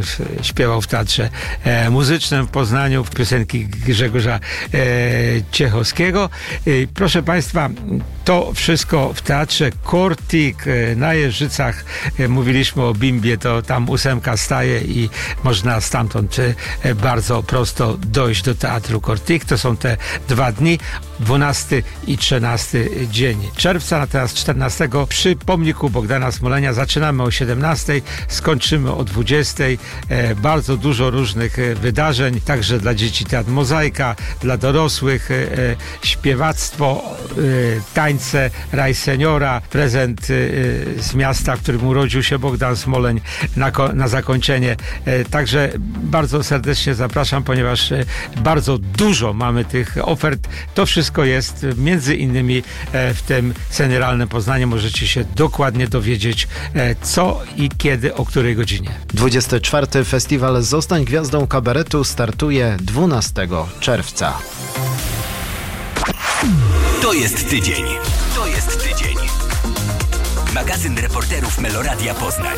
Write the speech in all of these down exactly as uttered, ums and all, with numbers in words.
śpiewał w Teatrze e, Muzycznym w Poznaniu piosenki Grzegorza e, Ciechowskiego. E, proszę Państwa, to wszystko w Teatrze Kortik e, na Jeżycach. E, mówiliśmy o Bimbie, to tam ósemka staje i można stamtąd e, bardzo prosto dojść do Teatru Kortik. To są te dwa dni, dwunasty i trzynasty dzień czerwca, natomiast czternastego przy pomniku Bogdana Smolenia zaczynamy o siedemnastej, skończymy o dwudziestej. E, bardzo dużo różnych e, wydarzeń, także dla dzieci teatr Mozaika, dla dorosłych e, śpiewactwo, e, tańce, raj seniora, prezent e, z miasta, w którym urodził się Bogdan Smoleń na, na zakończenie. E, także bardzo serdecznie zapraszam, ponieważ e, bardzo dużo mamy tych ofert. To wszystko jest między innymi e, w tym Senioralnym Poznaniu. Możecie się dokładnie dowiedzieć, e, co i kiedy, o której godzinie. dwudziesty czwarty Festiwal Zostań Gwiazdą Kabaretu startuje dwunastego czerwca. To jest tydzień. To jest tydzień. Magazyn reporterów Meloradia Poznań.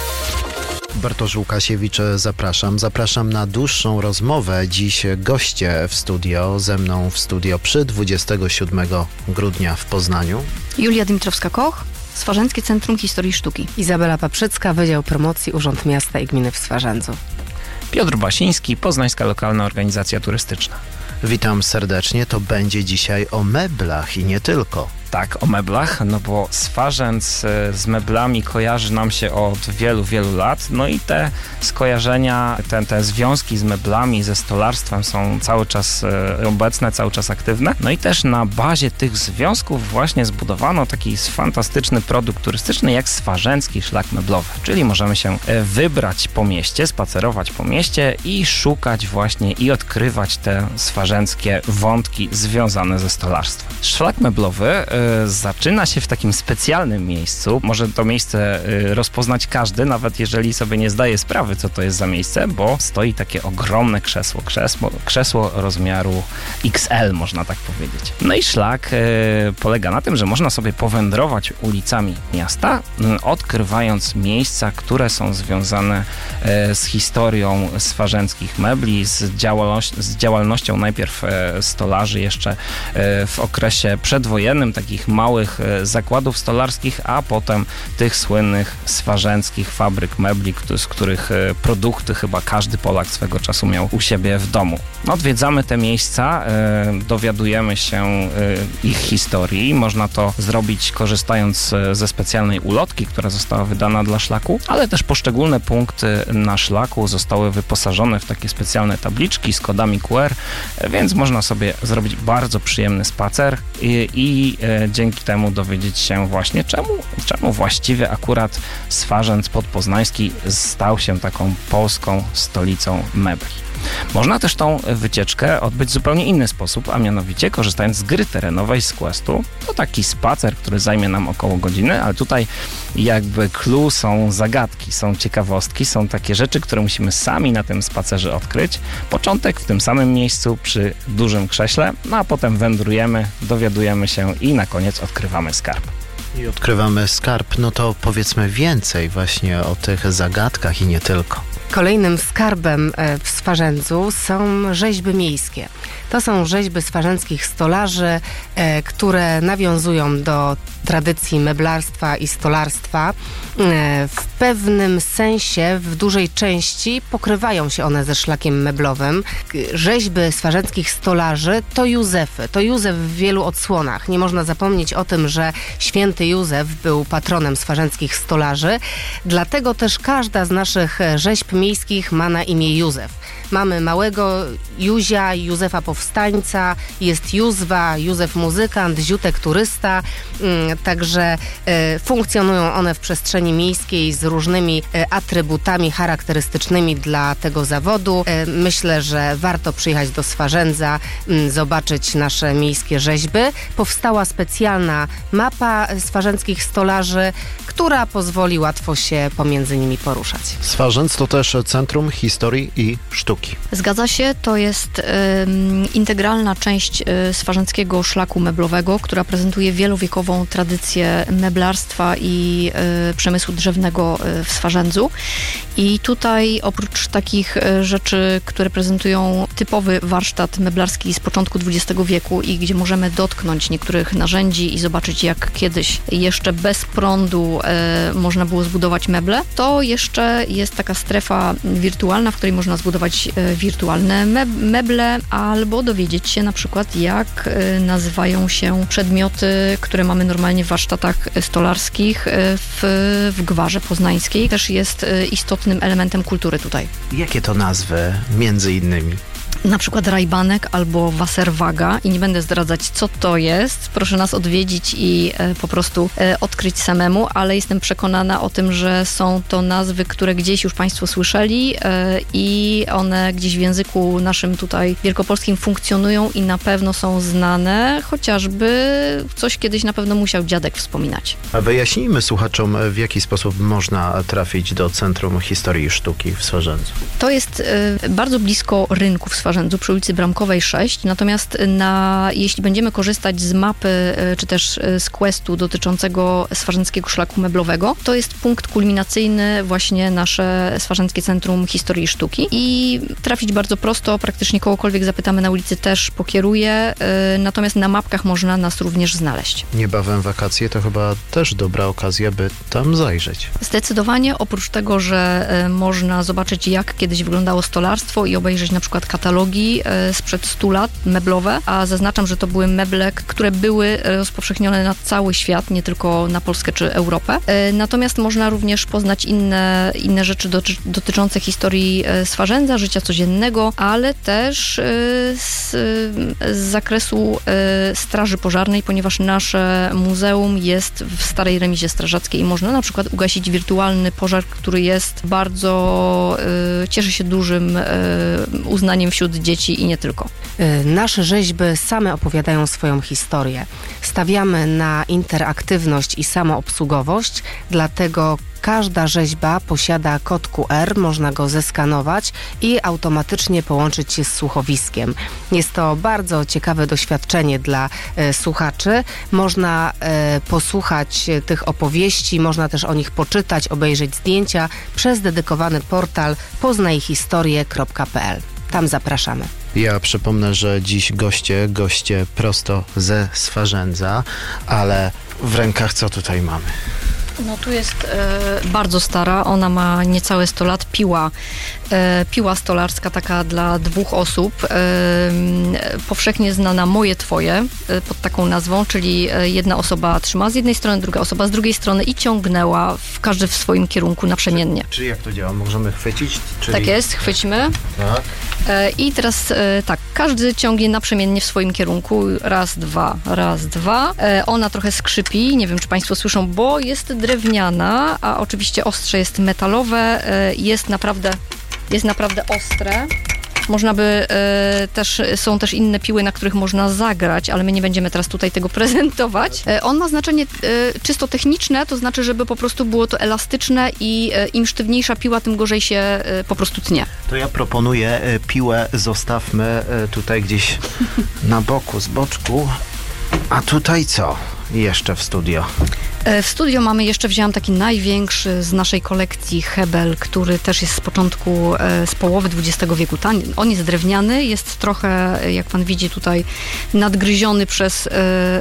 Bartosz Łukasiewicz, zapraszam. Zapraszam na dłuższą rozmowę. Dziś goście w studio, ze mną w studio przy dwudziestego siódmego grudnia w Poznaniu. Julia Dimitrowska-Koch, Swarzędzkie Centrum Historii i Sztuki. Izabela Paprzycka, Wydział Promocji, Urząd Miasta i Gminy w Swarzędzu. Piotr Basiński, Poznańska Lokalna Organizacja Turystyczna. Witam serdecznie. To będzie dzisiaj o meblach i nie tylko. Tak, o meblach, no bo Swarzędz z meblami kojarzy nam się od wielu, wielu lat. No i te skojarzenia, te, te związki z meblami, ze stolarstwem są cały czas obecne, cały czas aktywne. No i też na bazie tych związków właśnie zbudowano taki fantastyczny produkt turystyczny jak Swarzędzki Szlak Meblowy. Czyli możemy się wybrać po mieście, spacerować po mieście i szukać właśnie i odkrywać te swarzędzkie wątki związane ze stolarstwem. Szlak meblowy zaczyna się w takim specjalnym miejscu. Może to miejsce rozpoznać każdy, nawet jeżeli sobie nie zdaje sprawy, co to jest za miejsce, bo stoi takie ogromne krzesło. Krzesło, krzesło rozmiaru X L, można tak powiedzieć. No i szlak polega na tym, że można sobie powędrować ulicami miasta, odkrywając miejsca, które są związane z historią swarzędzkich mebli, z, działalność, z działalnością najpierw stolarzy jeszcze w okresie przedwojennym, takich małych zakładów stolarskich, a potem tych słynnych swarzędzkich fabryk mebli, z których produkty chyba każdy Polak swego czasu miał u siebie w domu. Odwiedzamy te miejsca, dowiadujemy się ich historii. Można to zrobić korzystając ze specjalnej ulotki, która została wydana dla szlaku, ale też poszczególne punkty na szlaku zostały wyposażone w takie specjalne tabliczki z kodami Q R, więc można sobie zrobić bardzo przyjemny spacer i, i dzięki temu dowiedzieć się właśnie, czemu, czemu właściwie akurat Swarzędz Podpoznański stał się taką polską stolicą mebli. Można też tą wycieczkę odbyć w zupełnie inny sposób, a mianowicie korzystając z gry terenowej z Questu. To taki spacer, który zajmie nam około godziny, ale tutaj jakby clue są zagadki, są ciekawostki, są takie rzeczy, które musimy sami na tym spacerze odkryć. Początek w tym samym miejscu przy dużym krześle, no a potem wędrujemy, dowiadujemy się i na koniec odkrywamy skarb. I odkrywamy skarb, no to powiedzmy więcej właśnie o tych zagadkach i nie tylko. Kolejnym skarbem w Swarzędzu są rzeźby miejskie. To są rzeźby swarzędzkich stolarzy, e, które nawiązują do tradycji meblarstwa i stolarstwa. E, w pewnym sensie, w dużej części pokrywają się one ze szlakiem meblowym. Rzeźby swarzędzkich stolarzy to Józefy. To Józef w wielu odsłonach. Nie można zapomnieć o tym, że święty Józef był patronem swarzędzkich stolarzy. Dlatego też każda z naszych rzeźb miejskich ma na imię Józef. Mamy małego Józia, Józefa Powstańca, jest Józwa, Józef Muzykant, Ziutek Turysta, także funkcjonują one w przestrzeni miejskiej z różnymi atrybutami charakterystycznymi dla tego zawodu. Myślę, że warto przyjechać do Swarzędza, zobaczyć nasze miejskie rzeźby. Powstała specjalna mapa swarzędzkich stolarzy, która pozwoli łatwo się pomiędzy nimi poruszać. Swarzędz to też Centrum Historii i Sztuki. Zgadza się, to jest ym, integralna część y, Swarzędzkiego Szlaku Meblowego, która prezentuje wielowiekową tradycję meblarstwa i y, przemysłu drzewnego y, w Swarzędzu. I tutaj oprócz takich y, rzeczy, które prezentują typowy warsztat meblarski z początku dwudziestego wieku i gdzie możemy dotknąć niektórych narzędzi i zobaczyć, jak kiedyś jeszcze bez prądu y, można było zbudować meble, to jeszcze jest taka strefa wirtualna, w której można zbudować y, wirtualne me- meble albo dowiedzieć się na przykład, jak y, nazywają się przedmioty, które mamy normalnie w warsztatach stolarskich y, w, w Gwarze Poznańskiej. Też jest y, istotnym elementem kultury tutaj. Jakie to nazwy między innymi? Na przykład rajbanek albo waserwaga i nie będę zdradzać, co to jest. Proszę nas odwiedzić i e, po prostu e, odkryć samemu, ale jestem przekonana o tym, że są to nazwy, które gdzieś już Państwo słyszeli e, i one gdzieś w języku naszym tutaj wielkopolskim funkcjonują i na pewno są znane, chociażby coś kiedyś na pewno musiał dziadek wspominać. A wyjaśnijmy słuchaczom, w jaki sposób można trafić do Centrum Historii i Sztuki w Swarzędzu. To jest e, bardzo blisko rynku w Swarzędzu przy ulicy Bramkowej sześć, natomiast na, jeśli będziemy korzystać z mapy czy też z questu dotyczącego Swarzędzkiego Szlaku Meblowego, to jest punkt kulminacyjny właśnie nasze Swarzędzkie Centrum Historii i Sztuki i trafić bardzo prosto, praktycznie kogokolwiek zapytamy na ulicy też pokieruje, natomiast na mapkach można nas również znaleźć. Niebawem wakacje to chyba też dobra okazja, by tam zajrzeć. Zdecydowanie, oprócz tego, że można zobaczyć, jak kiedyś wyglądało stolarstwo i obejrzeć na przykład katalogi sprzed stu lat, meblowe, a zaznaczam, że to były meble, które były rozpowszechnione na cały świat, nie tylko na Polskę czy Europę. Natomiast można również poznać inne, inne rzeczy doty- dotyczące historii Swarzędza, życia codziennego, ale też z, z zakresu straży pożarnej, ponieważ nasze muzeum jest w starej remizie strażackiej i można na przykład ugasić wirtualny pożar, który jest bardzo, cieszy się dużym uznaniem wśród dzieci i nie tylko. Nasze rzeźby same opowiadają swoją historię. Stawiamy na interaktywność i samoobsługowość, dlatego każda rzeźba posiada kod Q R, można go zeskanować i automatycznie połączyć się z słuchowiskiem. Jest to bardzo ciekawe doświadczenie dla e, słuchaczy. Można e, posłuchać tych opowieści, można też o nich poczytać, obejrzeć zdjęcia przez dedykowany portal poznajhistorie kropka p l. Tam zapraszamy. Ja przypomnę, że dziś goście, goście prosto ze Swarzędza, ale w rękach co tutaj mamy? No tu jest e, bardzo stara, ona ma niecałe sto lat, piła, e, piła stolarska taka dla dwóch osób, e, powszechnie znana Moje Twoje e, pod taką nazwą, czyli jedna osoba trzyma z jednej strony, druga osoba z drugiej strony i ciągnęła w każdy w swoim kierunku naprzemiennie. Czy, czy jak to działa? Możemy chwycić? Czyli... Tak jest, chwyćmy. Tak. E, I teraz e, tak, każdy ciągnie naprzemiennie w swoim kierunku, raz, dwa, raz, dwa. E, ona trochę skrzypi, nie wiem czy Państwo słyszą, bo jest drewniana, a oczywiście ostrze jest metalowe, jest naprawdę, jest naprawdę ostre. Można by e, też, są też inne piły, na których można zagrać, ale my nie będziemy teraz tutaj tego prezentować. E, on ma znaczenie e, czysto techniczne, to znaczy, żeby po prostu było to elastyczne i e, im sztywniejsza piła, tym gorzej się e, po prostu tnie. To ja proponuję e, piłę zostawmy e, tutaj gdzieś na boku, z boczku. A tutaj co? Jeszcze w studio. W studio mamy jeszcze, wzięłam taki największy z naszej kolekcji hebel, który też jest z początku, z połowy dwudziestego wieku. On jest drewniany, jest trochę, jak pan widzi tutaj, nadgryziony przez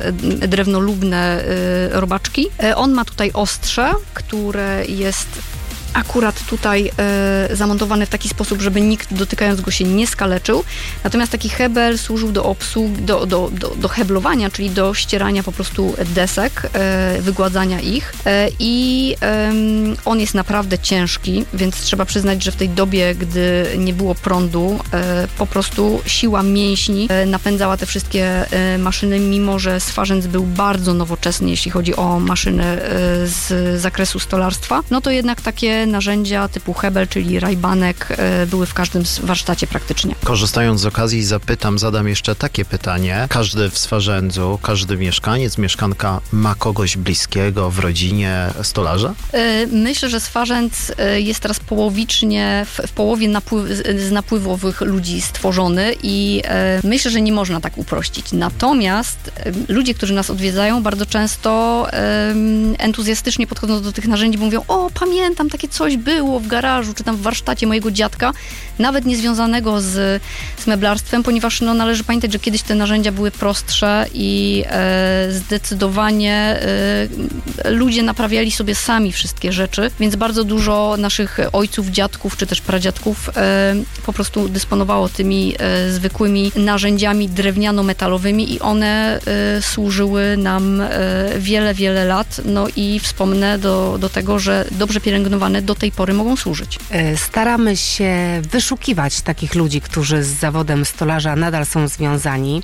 drewnolubne robaczki. On ma tutaj ostrze, które jest akurat tutaj e, zamontowany w taki sposób, żeby nikt dotykając go się nie skaleczył. Natomiast taki hebel służył do obsług, do, do, do, do heblowania, czyli do ścierania po prostu desek, e, wygładzania ich. E, I e, on jest naprawdę ciężki, więc trzeba przyznać, że w tej dobie, gdy nie było prądu, e, po prostu siła mięśni e, napędzała te wszystkie e, maszyny, mimo że Swarzędz był bardzo nowoczesny, jeśli chodzi o maszyny e, z zakresu stolarstwa. No to jednak takie narzędzia typu Hebel, czyli rajbanek były w każdym warsztacie praktycznie. Korzystając z okazji zapytam, zadam jeszcze takie pytanie. Każdy w Swarzędzu, każdy mieszkaniec, mieszkanka ma kogoś bliskiego w rodzinie stolarza? Myślę, że Swarzędz jest teraz połowicznie, w, w połowie napływ, z napływowych ludzi stworzony i myślę, że nie można tak uprościć. Natomiast ludzie, którzy nas odwiedzają, bardzo często entuzjastycznie podchodząc do tych narzędzi mówią: o, pamiętam, takie coś było w garażu, czy tam w warsztacie mojego dziadka, nawet niezwiązanego z, z meblarstwem, ponieważ no, należy pamiętać, że kiedyś te narzędzia były prostsze i e, zdecydowanie e, ludzie naprawiali sobie sami wszystkie rzeczy, więc bardzo dużo naszych ojców, dziadków, czy też pradziadków e, po prostu dysponowało tymi e, zwykłymi narzędziami drewniano-metalowymi i one e, służyły nam e, wiele, wiele lat, no i wspomnę do, do tego, że dobrze pielęgnowane do tej pory mogą służyć. Staramy się wyszukiwać takich ludzi, którzy z zawodem stolarza nadal są związani.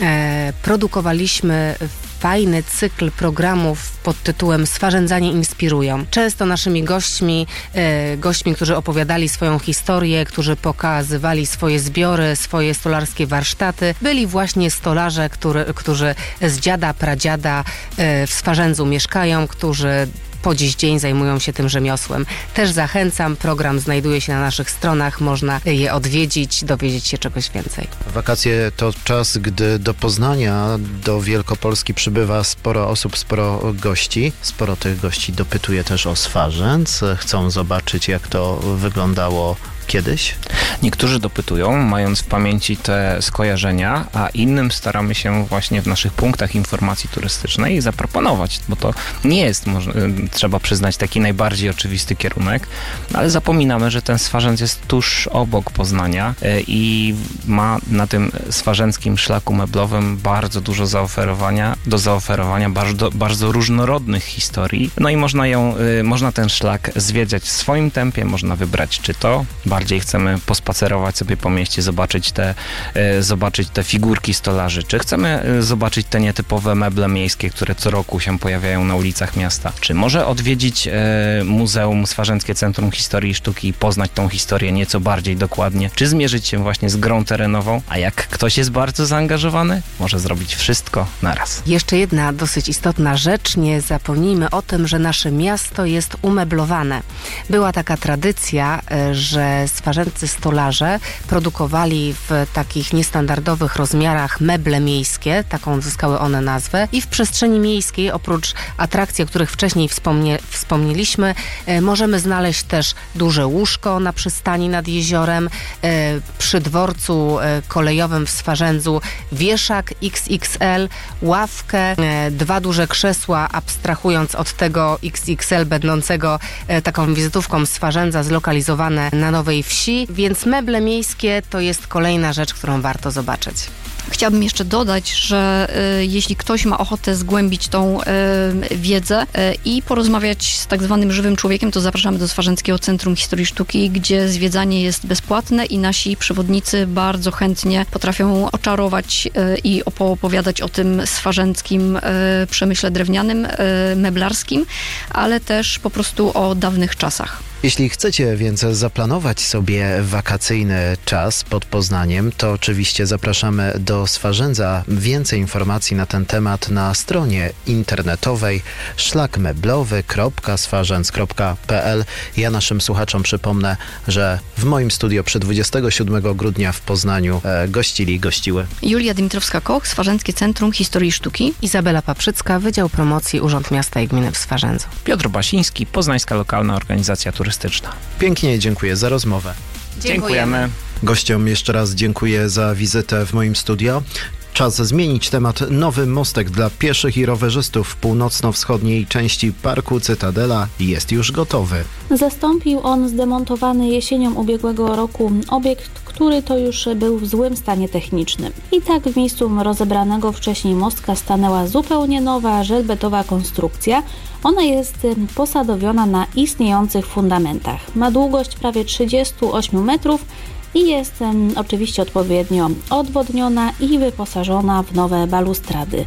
E, produkowaliśmy fajny cykl programów pod tytułem Swarzędzanie inspirują. Często naszymi gośćmi, e, gośćmi, którzy opowiadali swoją historię, którzy pokazywali swoje zbiory, swoje stolarskie warsztaty, byli właśnie stolarze, który, którzy z dziada, pradziada e, w Swarzędzu mieszkają, którzy po dziś dzień zajmują się tym rzemiosłem. Też zachęcam, program znajduje się na naszych stronach, można je odwiedzić, dowiedzieć się czegoś więcej. Wakacje to czas, gdy do Poznania, do Wielkopolski przybywa sporo osób, sporo gości. Sporo tych gości dopytuje też o Swarzędz. Chcą zobaczyć, jak to wyglądało kiedyś? Niektórzy dopytują, mając w pamięci te skojarzenia, a innym staramy się właśnie w naszych punktach informacji turystycznej zaproponować, bo to nie jest, może, trzeba przyznać, taki najbardziej oczywisty kierunek, ale zapominamy, że ten Swarzędz jest tuż obok Poznania i ma na tym swarzędzkim szlaku meblowym bardzo dużo zaoferowania, do zaoferowania bardzo, bardzo różnorodnych historii. No i można ją, można ten szlak zwiedzać w swoim tempie, można wybrać, czy to bardziej chcemy pospacerować sobie po mieście, zobaczyć te, e, zobaczyć te figurki stolarzy, czy chcemy e, zobaczyć te nietypowe meble miejskie, które co roku się pojawiają na ulicach miasta, czy może odwiedzić e, Muzeum Swarzędzkie Centrum Historii i Sztuki i poznać tą historię nieco bardziej dokładnie, czy zmierzyć się właśnie z grą terenową, a jak ktoś jest bardzo zaangażowany, może zrobić wszystko naraz. Jeszcze jedna dosyć istotna rzecz, nie zapomnijmy o tym, że nasze miasto jest umeblowane. Była taka tradycja, że swarzędcy stolarze produkowali w takich niestandardowych rozmiarach meble miejskie, taką zyskały one nazwę, i w przestrzeni miejskiej, oprócz atrakcji, o których wcześniej wspomnie, wspomnieliśmy, e, możemy znaleźć też duże łóżko na przystani nad jeziorem, e, przy dworcu e, kolejowym w Swarzędzu wieszak X X L, ławkę, e, dwa duże krzesła, abstrahując od tego X X L będącego e, taką wizytówką Swarzędza, zlokalizowane na Nowej Wsi, więc meble miejskie to jest kolejna rzecz, którą warto zobaczyć. Chciałabym jeszcze dodać, że y, jeśli ktoś ma ochotę zgłębić tą y, wiedzę y, i porozmawiać z tak zwanym żywym człowiekiem, to zapraszamy do Swarzędzkiego Centrum Historii i Sztuki, gdzie zwiedzanie jest bezpłatne i nasi przewodnicy bardzo chętnie potrafią oczarować y, i opowiadać o tym swarzędzkim y, przemyśle drewnianym, y, meblarskim, ale też po prostu o dawnych czasach. Jeśli chcecie więc zaplanować sobie wakacyjny czas pod Poznaniem, to oczywiście zapraszamy do Swarzędza. Więcej informacji na ten temat na stronie internetowej szlak meblowy kropka swarzędz kropka p l. Ja naszym słuchaczom przypomnę, że w moim studio przy dwudziestego siódmego grudnia w Poznaniu e, gościli, gościły Julia Dymitrowska-Koch, Swarzędzkie Centrum Historii i Sztuki. Izabela Paprzycka, Wydział Promocji Urząd Miasta i Gminy w Swarzędzu. Piotr Basiński, Poznańska Lokalna Organizacja Turystyczna. Pięknie dziękuję za rozmowę. Dziękujemy. Gościom jeszcze raz dziękuję za wizytę w moim studio. Czas zmienić temat. Nowy mostek dla pieszych i rowerzystów w północno-wschodniej części Parku Cytadela jest już gotowy. Zastąpił on zdemontowany jesienią ubiegłego roku obiekt, który to już był w złym stanie technicznym. I tak w miejscu rozebranego wcześniej mostka stanęła zupełnie nowa, żelbetowa konstrukcja. Ona jest posadowiona na istniejących fundamentach. Ma długość prawie trzydzieści osiem metrów i jest um, oczywiście odpowiednio odwodniona i wyposażona w nowe balustrady.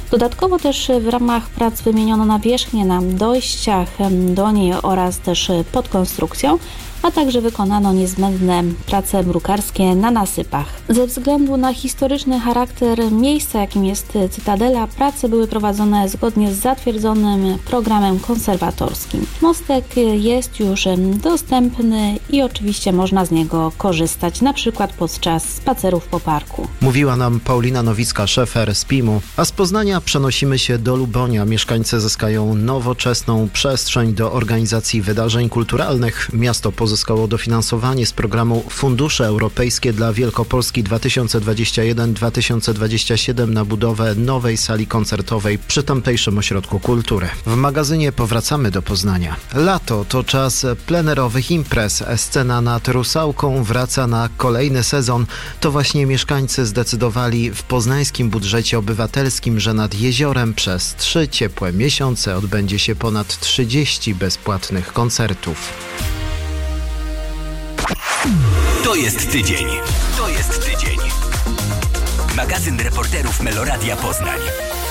Dodatkowo też w ramach prac wymieniono nawierzchnię na dojściach do niej oraz też pod konstrukcją, a także wykonano niezbędne prace brukarskie na nasypach. Ze względu na historyczny charakter miejsca, jakim jest Cytadela, prace były prowadzone zgodnie z zatwierdzonym programem konserwatorskim. Mostek jest już dostępny i oczywiście można z niego korzystać, na przykład podczas spacerów po parku. Mówiła nam Paulina Nowicka-Szefer z P I M-u, a z Poznania przenosimy się do Lubonia. Mieszkańcy zyskają nowoczesną przestrzeń do organizacji wydarzeń kulturalnych. Miasto pozyskało dofinansowanie z programu Fundusze Europejskie dla Wielkopolski dwa tysiące dwudziesty pierwszy do dwa tysiące dwudziestego siódmego na budowę nowej sali koncertowej przy tamtejszym ośrodku kultury. W magazynie powracamy do Poznania. Lato to czas plenerowych imprez. Scena nad Rusałką wraca na kolejny sezon. To właśnie mieszkańcy zdecydowali w poznańskim budżecie obywatelskim, że nad jeziorem przez trzy ciepłe miesiące odbędzie się ponad trzydzieści bezpłatnych koncertów. To jest tydzień. To jest tydzień. Magazyn reporterów Meloradia Poznań.